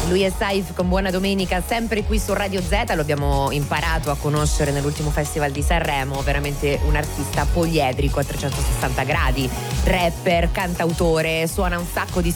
Lui è Saif con Buona Domenica, sempre qui su Radio Z. Lo abbiamo imparato a conoscere nell'ultimo Festival di Sanremo, veramente un artista poliedrico a 360 gradi, rapper, cantautore, suona un sacco di